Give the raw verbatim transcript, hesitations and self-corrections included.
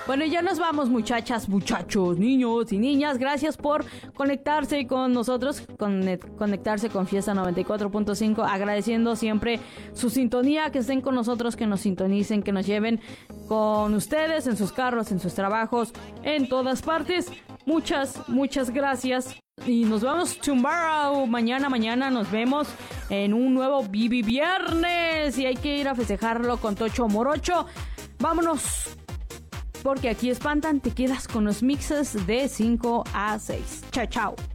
Bueno, ya nos vamos, muchachas, muchachos, niños y niñas. Gracias por conectarse con nosotros, con, conectarse con Fiesta noventa y cuatro punto cinco. Agradeciendo siempre su sintonía, que estén con nosotros, que nos sintonicen, que nos lleven con ustedes en sus carros, en sus trabajos, en todas partes. Muchas, muchas gracias. Y nos vemos tomorrow. Mañana, mañana nos vemos en un nuevo Bibi Viernes. Y hay que ir a festejarlo con Tocho Morocho. Vámonos, porque aquí espantan. Te quedas con los mixes de cinco a seis. Chao, chao.